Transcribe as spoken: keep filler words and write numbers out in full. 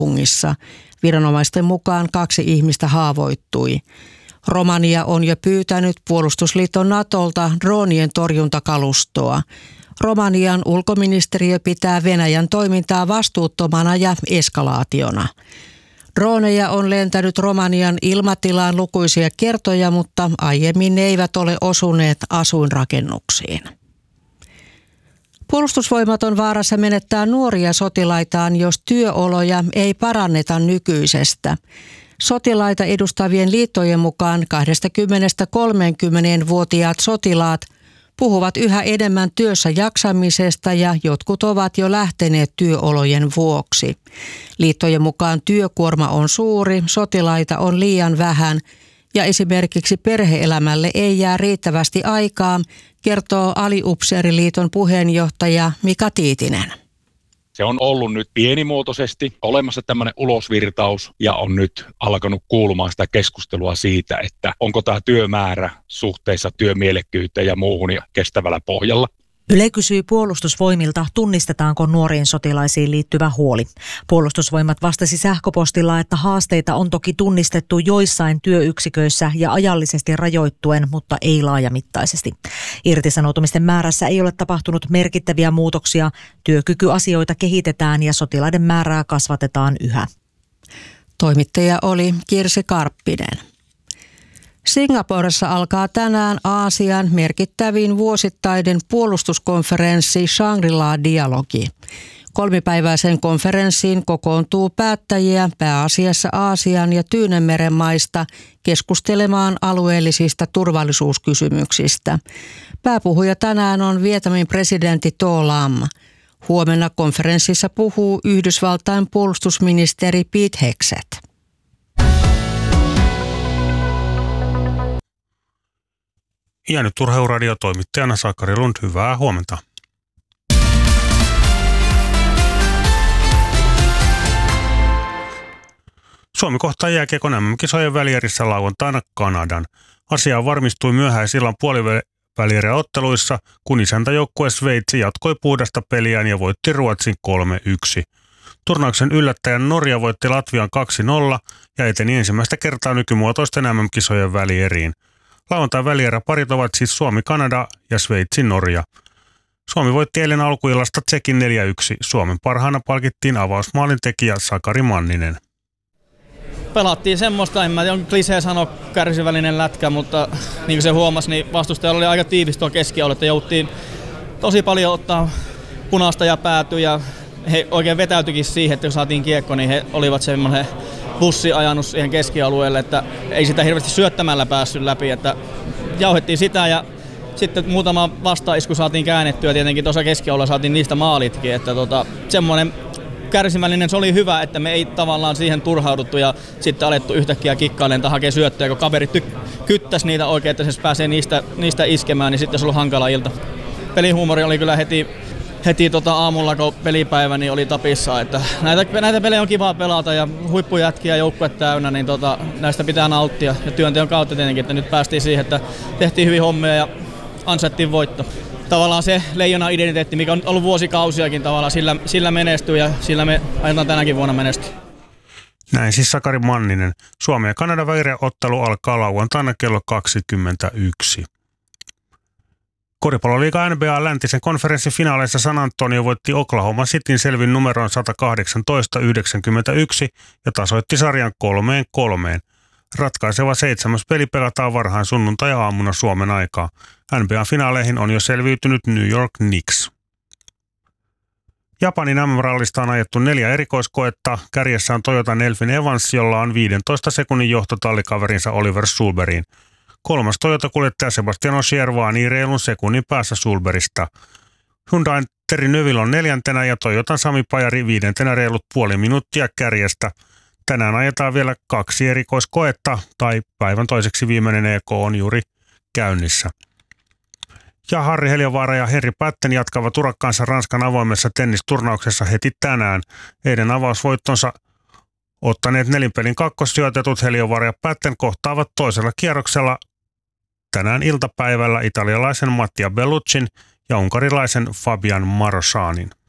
kaupungissa. Viranomaisten mukaan kaksi ihmistä haavoittui. Romania on jo pyytänyt puolustusliitto Natolta droonien torjuntakalustoa. Romanian ulkoministeriö pitää Venäjän toimintaa vastuuttomana ja eskalaationa. Drooneja on lentänyt Romanian ilmatilaan lukuisia kertoja, mutta aiemmin ne eivät ole osuneet asuinrakennuksiin. Puolustusvoimat on vaarassa menettää nuoria sotilaitaan, jos työoloja ei paranneta nykyisestä. Sotilaita edustavien liittojen mukaan kaksikymmentä-kolmekymmentävuotiaat sotilaat puhuvat yhä enemmän työssä jaksamisesta ja jotkut ovat jo lähteneet työolojen vuoksi. Liittojen mukaan työkuorma on suuri, sotilaita on liian vähän ja esimerkiksi perhe-elämälle ei jää riittävästi aikaa, kertoo Aliupseeriliiton puheenjohtaja Mika Tiitinen. Se on ollut nyt pienimuotoisesti olemassa tämmöinen ulosvirtaus ja on nyt alkanut kuulumaan sitä keskustelua siitä, että onko tämä työmäärä suhteessa työmielekkyyteen ja muuhun ja kestävällä pohjalla. Yle kysyi Puolustusvoimilta, tunnistetaanko nuoriin sotilaisiin liittyvä huoli. Puolustusvoimat vastasi sähköpostilla, että haasteita on toki tunnistettu joissain työyksiköissä ja ajallisesti rajoittuen, mutta ei laajamittaisesti. Irtisanoutumisten määrässä ei ole tapahtunut merkittäviä muutoksia. Työkykyasioita kehitetään ja sotilaiden määrää kasvatetaan yhä. Toimittaja oli Kirsi Karppinen. Singaporessa alkaa tänään Aasian merkittävin vuosittainen puolustuskonferenssi Shangri-La-dialogi. Kolmipäiväisen konferenssiin kokoontuu päättäjiä pääasiassa Aasian ja Tyynenmeren maista keskustelemaan alueellisista turvallisuuskysymyksistä. Pääpuhuja tänään on Vietnamin presidentti To Lam. Huomenna konferenssissa puhuu Yhdysvaltain puolustusministeri Pete Hegseth. Ja nyt Urheiluradio toimittajana Sakari Lund, hyvää huomenta. Suomi kohtaa jääkiekon M M-kisojen välierissä lauantaina Kanadan. Asia varmistui myöhäisillan puolivälierä-otteluissa, kun isäntäjoukkue Sveitsi jatkoi puhdasta peliään ja voitti Ruotsin kolme yksi. Turnauksen yllättäjän Norja voitti Latvian kaksi nolla ja eteni ensimmäistä kertaa nykymuotoisten M M-kisojen välieriin. Lauantain välieräparit ovat siis Suomi-Kanada ja Sveitsi-Norja. Suomi voitti eilen alkuillasta Tsekin neljä yksi. Suomen parhaana palkittiin avausmaalin tekijä Sakari Manninen. Pelattiin semmoista, en mä tiedä, on klisee sanoa kärsivällinen lätkä, mutta niin kuin se huomasi, niin vastustajalla oli aika tiivis tuo keskialue, että jouttiin tosi paljon ottaa punaista ja päätyä ja he oikein vetäytyikin siihen, että kun saatiin kiekko, niin he olivat semmoinen bussi ajanut siihen keskialueelle, että ei sitä hirveästi syöttämällä päässyt läpi, että jauhettiin sitä ja sitten muutama vastaisku saatiin käännettyä, tietenkin tuossa keskialueella saatiin niistä maalitkin, että tota, semmoinen kärsimällinen, se oli hyvä, että me ei tavallaan siihen turhauduttu ja sitten alettu yhtäkkiä kikkailemaan tai hakea syöttöjä, kun kaverit ty- kyttäisi niitä oikein, että se pääsee niistä, niistä iskemään, niin sitten se oli hankala ilta. Pelihuumori oli kyllä heti Heti tota aamulla, kun pelipäivä, niin oli tapissa, että näitä, näitä pelejä on kiva pelata ja huippujätkiä joukkue täynnä, niin tota, näistä pitää nauttia ja työnteon kautta tietenkin, että nyt päästiin siihen, että tehtiin hyvin hommia ja ansaittiin voitto. Tavallaan se leijona-identiteetti, mikä on ollut vuosikausiakin tavallaan, sillä, sillä menestyy ja sillä me aiotaan tänäkin vuonna menestyä. Näin siis Sakari Manninen. Suomen ja Kanadan välieriä-ottelu alkaa lauantaina kello kaksikymmentäyksi. Koripalloliiga N B A läntisen konferenssin finaaleissa San Antonio voitti Oklahoma Cityn selvin numeroon sata kahdeksantoista yhdeksänkymmentäyksi ja tasoitti sarjan kolmeen kolmeen. Ratkaiseva seitsemäs peli pelataan varhain sunnuntai-aamuna Suomen aikaa. N B A-finaaleihin on jo selviytynyt New York Knicks. Japanin M M-rallista on ajettu neljä erikoiskoetta. Kärjessä on Toyotan Elfin Evans, jolla on viidentoista sekunnin johto tallikaverinsa Oliver Sulberiin. Kolmas Toyota-kuljettaja Sebastian Ogier vaanii reilun sekunnin päässä Sulberista. Hyundain Terry Neuville on neljäntenä ja Toyotan Sami Pajari viidentenä reilut puoli minuuttia kärjestä. Tänään ajetaan vielä kaksi erikoiskoetta, tai päivän toiseksi viimeinen E K on juuri käynnissä. Ja Harri Heliövaara ja Henri Patten jatkavat urakkaansa Ranskan avoimessa tennisturnauksessa heti tänään. Heidän avausvoittonsa ottaneet nelinpelin kakkossijoitetut Heliövaara ja Patten kohtaavat toisella kierroksella tänään iltapäivällä italialaisen Mattia Belluccin ja unkarilaisen Fabian Marosanin.